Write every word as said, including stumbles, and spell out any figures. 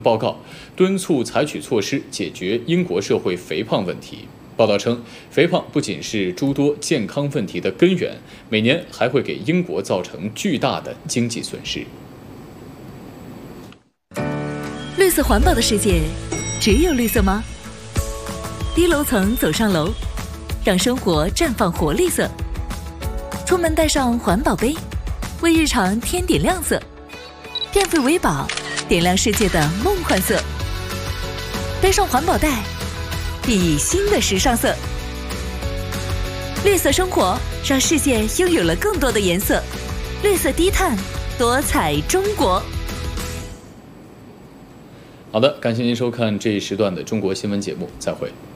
报告，敦促采取措施解决英国社会肥胖问题。报道称，肥胖不仅是诸多健康问题的根源，每年还会给英国造成巨大的经济损失。 绿色环保的世界，只有绿色吗？低楼层走上楼，让生活绽放活力色。出门带上环保杯，为日常添点亮色。变废为宝，点亮世界的梦幻色。背上环保袋，熠熠新的时尚色。绿色生活，让世界拥有了更多的颜色。绿色低碳，多彩中国。 好的，感谢您收看这一时段的中国新闻节目，再会。